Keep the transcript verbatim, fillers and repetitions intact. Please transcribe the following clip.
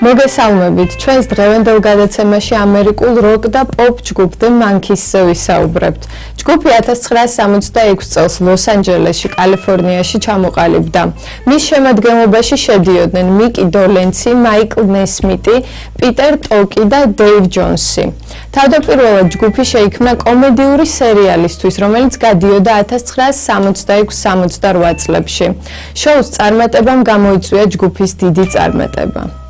მოგესალმებით, ჩვენს დღევანდელ გადაცემაში ამერიკულ როკ და პოპ ჯგუფ The Monkees-ზე ვისაუბრებთ. ჯგუფი ათას ცხრაასი სამოცდაექვსი წელს ლოს-ანჯელესში, კალიფორნიაში ჩამოყალიბდა. მის შემადგენლობაში შედიოდნენ მიკი დოლენცი, მაიკლ ნესმიტი, პიტერ ტოკი და დეივ ჯონსი. თავდაპირველად ჯგუფი შეიქმნა კომედიური სერიალისთვის, რომელიც გადიოდა ათას ცხრაასი სამოცდაექვსი სამოცდარვა წლებში. შოუს წარმატებამ გამოიწვია ჯგუფის დიდი წარმატება.